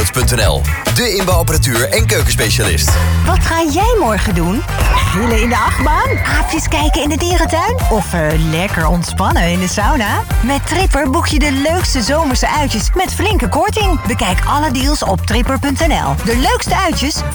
Tripperhout.nl. De inbouwapparatuur en keukenspecialist. Wat ga jij morgen doen? Grillen in de achtbaan? Aapjes kijken in de dierentuin? Of lekker ontspannen in de sauna? Met Tripper boek je de leukste zomerse uitjes met flinke korting. Bekijk alle deals op Tripper.nl. De leukste uitjes